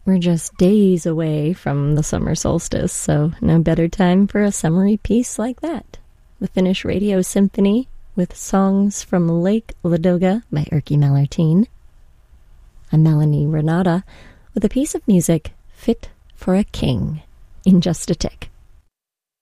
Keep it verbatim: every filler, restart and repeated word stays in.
We're just days away from the summer solstice, so no better time for a summery piece like that. The Finnish Radio Symphony with Songs from Lake Ladoga by Erkki Mallertin. I'm Melanie Renata with a piece of music fit for a king in just a tick.